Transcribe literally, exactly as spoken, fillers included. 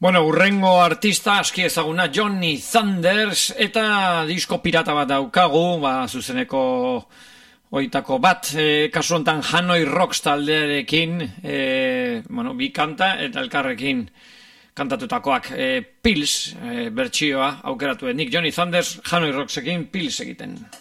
Bueno, urrengo artista aski ezaguna Johnny Thunders eta disko pirata bat daukagu, ba, zuzeneko oitako bat, e, kasu honetan Hanoi Rocks taldearekin, e, bueno, bi kanta eta elkarrekin kantatutakoak, e, Pills, e, bertsioa aukeratu Nick Johnny Thunders, Hanoi Rocksekin Pills egiten.